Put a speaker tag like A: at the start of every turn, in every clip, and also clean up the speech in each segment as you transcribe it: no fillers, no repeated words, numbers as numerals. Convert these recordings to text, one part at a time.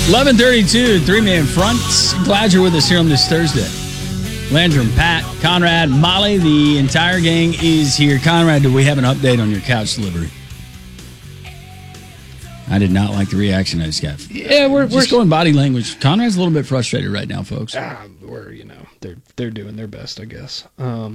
A: 11:32, three-man front. Glad you're with us here on this Thursday. Landrum, Pat, Conrad, Molly, the entire gang is here. Conrad, do we have an update on your couch delivery? I did not like the reaction I just got.
B: Yeah, we're
A: going body language. Conrad's a little bit frustrated right now, folks.
B: They're doing their best, I guess.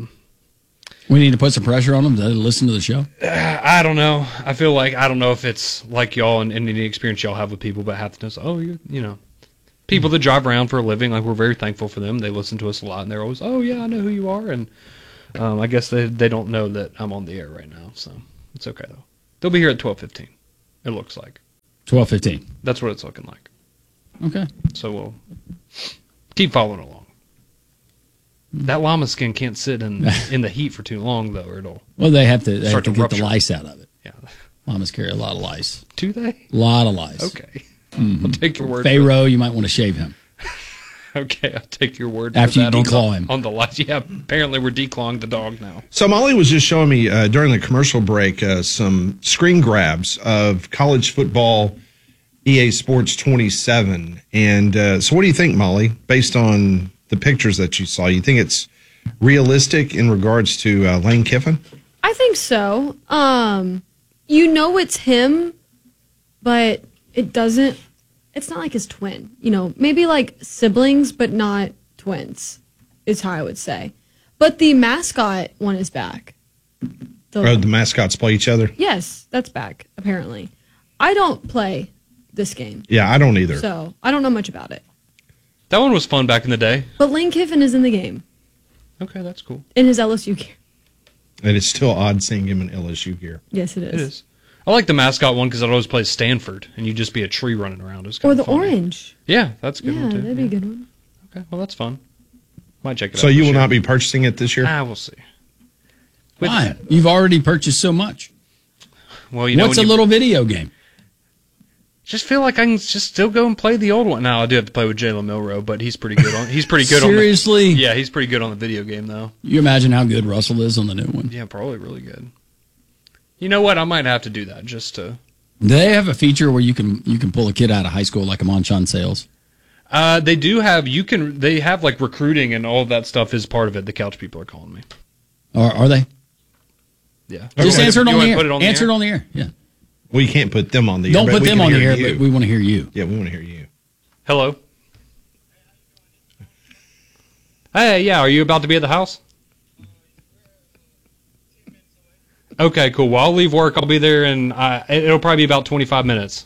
A: We need to put some pressure on them to listen to the show.
B: I don't know. I feel like I don't know if it's like y'all and any experience y'all have with people, but half the time, people that drive around for a living, like we're very thankful for them. They listen to us a lot, and they're always, oh yeah, I know who you are, and I guess they don't know that I'm on the air right now, so it's okay though. They'll be here at 12:15. It looks like
A: 12:15.
B: That's what it's looking like.
A: Okay.
B: So we'll keep following along. That llama skin can't sit in the heat for too long, though, or it'll.
A: Well, they have to get
B: rupture.
A: the lice out of it.
B: Yeah.
A: Llamas carry a lot of lice.
B: Do they?
A: A lot of lice.
B: Okay. I'll take your word.
A: Pharaoh, you might want to shave him.
B: Okay, I'll take your word
A: after
B: for
A: you
B: that
A: declaw him
B: on the lice. Yeah, apparently we're declawing the dog now.
C: So Molly was just showing me during the commercial break some screen grabs of college football EA Sports 27. And so what do you think, Molly, based on the pictures that you saw? You think it's realistic in regards to Lane Kiffin?
D: I think so. It's him, but it's not like his twin. Maybe like siblings, but not twins, is how I would say. But the mascot one is back.
C: The mascots play each other?
D: Yes, that's back, apparently. I don't play this game.
C: Yeah, I don't either.
D: So I don't know much about it.
B: That one was fun back in the day.
D: But Lane Kiffin is in the game.
B: Okay, that's cool.
D: In his LSU gear.
C: And it's still odd seeing him in LSU gear.
D: Yes, it is.
B: It is. I like the mascot one because I'd always play Stanford, and you'd just be a tree running around. It was
D: Or the
B: funny.
D: orange.
B: Yeah, that's a good one, too.
D: Yeah, that'd be a good one.
B: Okay, well, that's fun. Might check it out.
C: So you will not be purchasing it this year?
B: We'll see.
A: Why? You've already purchased so much.
B: Well,
A: what's a little video game?
B: Just feel like I can just still go and play the old one. Now I do have to play with Jalen Milroe, but he's pretty good on. He's pretty good.
A: Seriously?
B: Yeah, he's pretty good on the video game though.
A: You imagine how good Russell is on the new one?
B: Yeah, probably really good. You know what? I might have to do that just to.
A: Do they have a feature where you can pull a kid out of high school like a Monchon Sales?
B: They do have. They have like recruiting and all of that stuff is part of it. The couch people are calling me.
A: Are they?
B: Yeah.
A: Just answer it on the air.
B: Put it on
A: answer
B: the
A: it on the air. Yeah.
C: Well, you can't put them on the air.
A: Don't put them on the air, but we want to hear you.
C: Yeah, we want to hear you.
B: Hello. Hey, yeah, are you about to be at the house? Okay, cool. Well, I'll leave work. I'll be there, and it'll probably be about 25 minutes.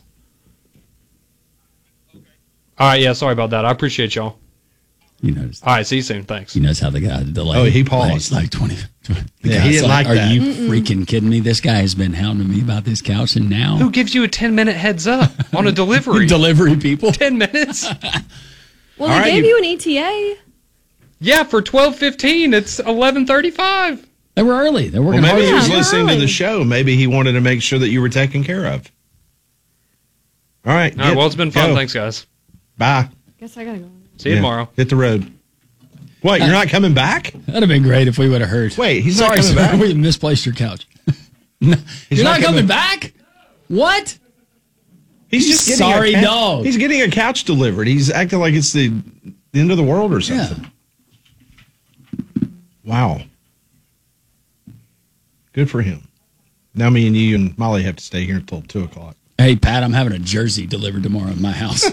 B: All right, yeah, sorry about that. I appreciate y'all.
A: You noticed.
B: All right, see you soon. Thanks.
A: You notice how the guy delayed.
C: Oh, he paused.
A: Like 20.
C: Yeah, he didn't like
A: Are
C: that.
A: you freaking kidding me? This guy has been hounding me about this couch, and now
B: Who gives you a 10-minute heads up on a delivery?
A: Delivery people.
B: 10 minutes?
D: Well,
C: All
D: they
C: right,
D: gave you an ETA.
B: Yeah, for 12:15. It's 11:35.
A: They were early. They were
C: Well,
A: working
C: maybe
A: hard.
C: he was
D: they're
C: listening to
D: early.
C: the show. Maybe he wanted to make sure that you were taken care of. All right.
B: All right, well, it's been fun. Thanks, guys.
C: Bye.
D: Guess I gotta go.
B: See you tomorrow.
C: Hit the road. Wait, you're not coming back?
A: That'd have been great if we would have heard.
C: Wait, he's
A: Sorry,
C: not coming
A: sir,
C: back?
A: we misplaced your couch. You're not coming back? What?
C: He's just getting
A: sorry
C: a
A: dog.
C: He's getting a couch delivered. He's acting like it's the end of the world or something. Wow. Good for him. Now me and you and Molly have to stay here until 2 o'clock.
A: Hey, Pat, I'm having a jersey delivered tomorrow in my house.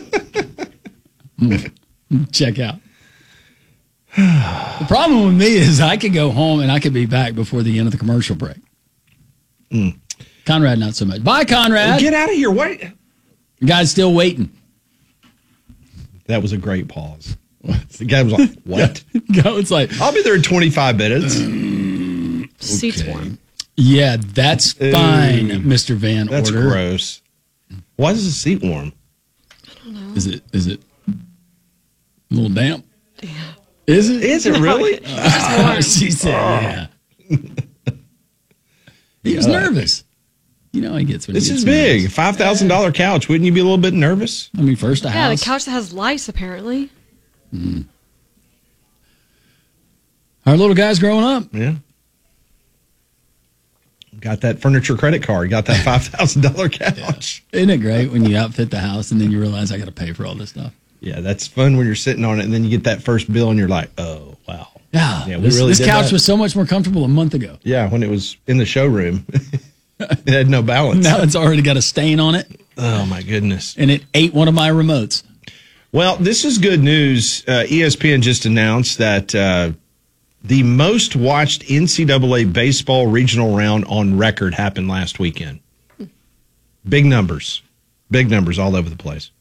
A: Check out. The problem with me is I could go home and I could be back before the end of the commercial break. Conrad, not so much. Bye, Conrad.
C: Get out of here. What?
A: Guy's still waiting.
C: That was a great pause. The guy was like, what?
A: It's like,
C: I'll be there in 25 minutes.
D: Seats warm.
A: yeah, that's fine, Mr. Van
C: That's
A: Order.
C: gross. Why is the seat warm?
A: Is it a little damp? Yeah. Is it?
C: Is it really?
A: She said, yeah. He was nervous. You know he gets when
C: This
A: he
C: is
A: gets
C: big.
A: nervous.
C: $5,000 couch. Wouldn't you be a little bit nervous?
A: I mean, first a
D: Yeah,
A: house.
D: the couch that has lice, apparently.
A: Our little guy's growing up.
C: Yeah. got that furniture credit card, got that $5,000 couch.
A: Isn't it great when you outfit the house and then you realize I got to pay for all this stuff?
C: Yeah, that's fun when you're sitting on it and then you get that first bill and you're like, oh, wow.
A: Yeah,
C: we
A: this,
C: really
A: this
C: did
A: couch
C: that.
A: was so much more comfortable a month ago.
C: Yeah, when it was in the showroom. It had no balance.
A: Now it's already got a stain on it.
C: Oh, my goodness.
A: And it ate one of my remotes.
C: Well, this is good news. ESPN just announced that the most watched NCAA baseball regional round on record happened last weekend. Big numbers all over the place.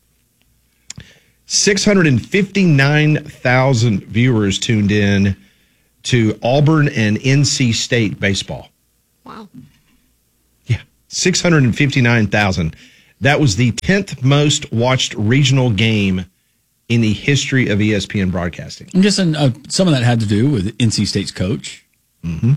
C: 659,000 viewers tuned in to Auburn and NC State baseball.
D: Wow.
C: Yeah, 659,000. That was the 10th most watched regional game in the history of ESPN broadcasting.
A: I'm guessing some of that had to do with NC State's coach.
C: Mm-hmm.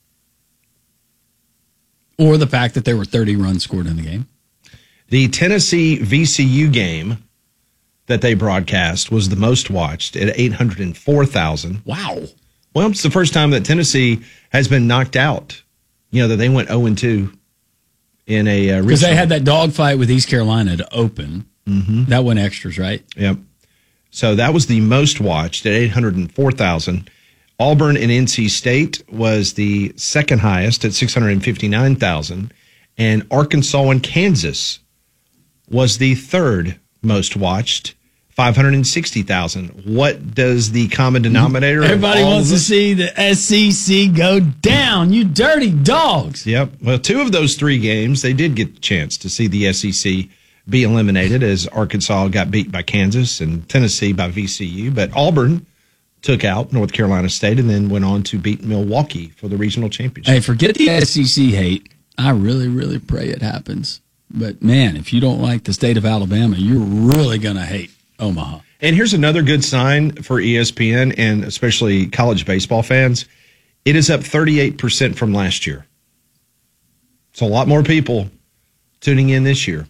A: Or the fact that there were 30 runs scored in the game.
C: The Tennessee VCU game that they broadcast was the most watched at 804,000.
A: Wow.
C: Well, it's the first time that Tennessee has been knocked out. You know, that they went 0-2 in a regional.
A: Because they had that dogfight with East Carolina to open.
C: Mm-hmm.
A: That went extras, right?
C: Yep. So that was the most watched at 804,000. Auburn and NC State was the second highest at 659,000. And Arkansas and Kansas was the third most watched, 560,000. What does the common denominator?
A: Everybody wants to see the SEC go down, you dirty dogs.
C: Yep. Well, two of those three games, they did get the chance to see the SEC be eliminated as Arkansas got beat by Kansas and Tennessee by VCU. But Auburn took out North Carolina State and then went on to beat Milwaukee for the regional championship.
A: Hey, forget the SEC hate. I really, really pray it happens. But, man, if you don't like the state of Alabama, you're really going to hate Omaha.
C: And here's another good sign for ESPN and especially college baseball fans. It is up 38% from last year. So a lot more people tuning in this year.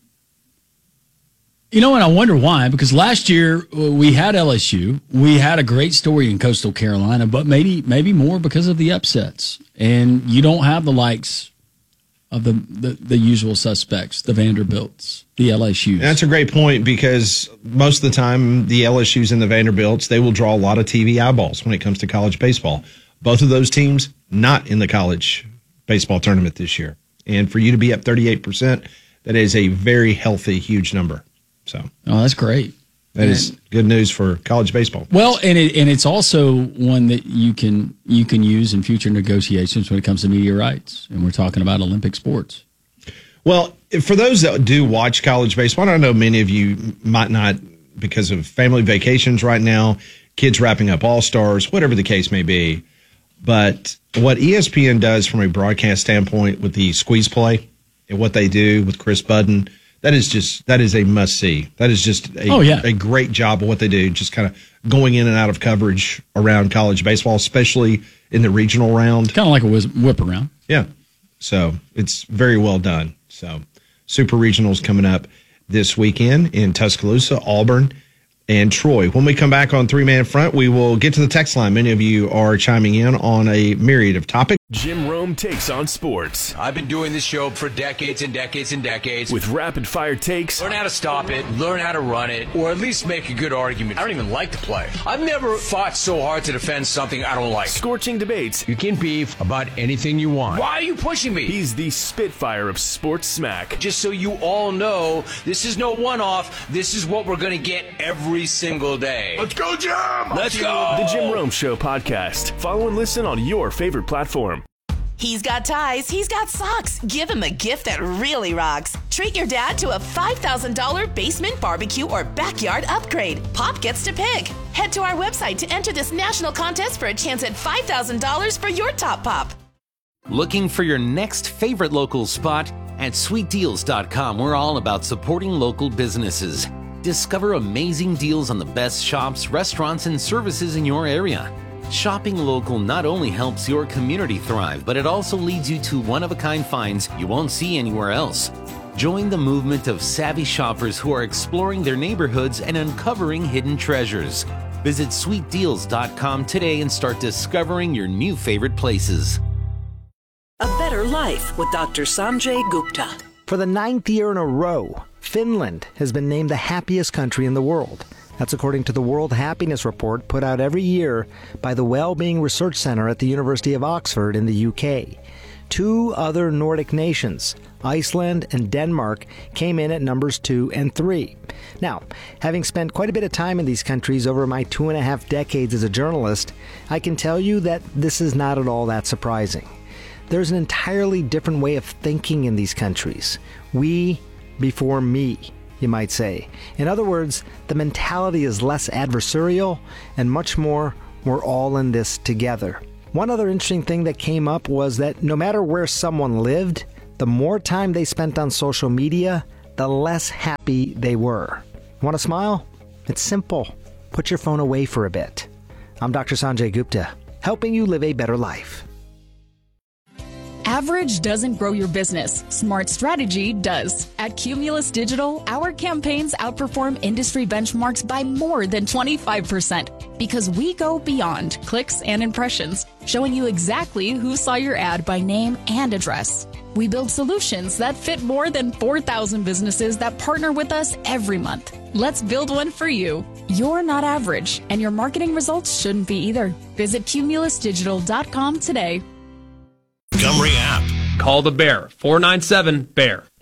A: You know, and I wonder why, because last year we had LSU. We had a great story in Coastal Carolina, but maybe more because of the upsets. And you don't have the likes of the usual suspects, the Vanderbilts, the LSUs.
C: And that's a great point because most of the time the LSUs and the Vanderbilts, they will draw a lot of TV eyeballs when it comes to college baseball. Both of those teams not in the college baseball tournament this year. And for you to be up 38%, that is a very healthy, huge number. So,
A: oh, that's great.
C: That is good news for college baseball.
A: Well, and it's also one that you can use in future negotiations when it comes to media rights, and we're talking about Olympic sports.
C: Well, for those that do watch college baseball, I know many of you might not because of family vacations right now, kids wrapping up All-Stars, whatever the case may be. But what ESPN does from a broadcast standpoint with the squeeze play and what they do with Chris Budden, that is a must-see. That is just a great job of what they do, just kind of going in and out of coverage around college baseball, especially in the regional round.
A: Kind of like a whip around.
C: Yeah. So it's very well done. So Super Regionals coming up this weekend in Tuscaloosa, Auburn, and Troy. When we come back on Three Man Front, we will get to the text line. Many of you are chiming in on a myriad of topics.
E: Jim Rome takes on sports.
F: I've been doing this show for decades and decades and decades.
E: With rapid-fire takes.
F: Learn how to stop it, learn how to run it, or at least make a good argument. I don't even like to play. I've never fought so hard to defend something I don't like.
E: Scorching debates.
F: You can beef about anything you want. Why are you pushing me?
E: He's the Spitfire of sports smack.
F: Just so you all know, this is no one-off. This is what we're going to get every single day.
E: Let's go, Jim!
F: Let's go!
E: The Jim Rome Show podcast. Follow and listen on your favorite platform.
G: He's got ties, he's got socks. Give him a gift that really rocks. Treat your dad to a $5,000 basement barbecue or backyard upgrade. Pop gets to pick. Head to our website to enter this national contest for a chance at $5,000 for your top pop.
H: Looking for your next favorite local spot? At sweetdeals.com, we're all about supporting local businesses. Discover amazing deals on the best shops, restaurants, and services in your area. Shopping local not only helps your community thrive, but it also leads you to one-of-a-kind finds you won't see anywhere else. Join the movement of savvy shoppers who are exploring their neighborhoods and uncovering hidden treasures. Visit sweetdeals.com today and start discovering your new favorite places.
I: A better life. life with Dr. Sanjay Gupta.
J: For the 9th year in a row, Finland has been named the happiest country in the world. That's according to the World Happiness Report put out every year by the Wellbeing Research Centre at the University of Oxford in the UK. 2 other Nordic nations, Iceland and Denmark, came in at numbers 2 and 3. Now, having spent quite a bit of time in these countries over my 2.5 decades as a journalist, I can tell you that this is not at all that surprising. There's an entirely different way of thinking in these countries. We before me, you might say. In other words, the mentality is less adversarial and much more, we're all in this together. One other interesting thing that came up was that no matter where someone lived, the more time they spent on social media, the less happy they were. Want to smile? It's simple. Put your phone away for a bit. I'm Dr. Sanjay Gupta, helping you live a better life.
K: Average doesn't grow your business. Smart strategy does. At Cumulus Digital, our campaigns outperform industry benchmarks by more than 25% because we go beyond clicks and impressions, showing you exactly who saw your ad by name and address. We build solutions that fit more than 4,000 businesses that partner with us every month. Let's build one for you. You're not average, and your marketing results shouldn't be either. Visit cumulusdigital.com today.
L: Montgomery app.
M: Call the Bear, 497-BEAR.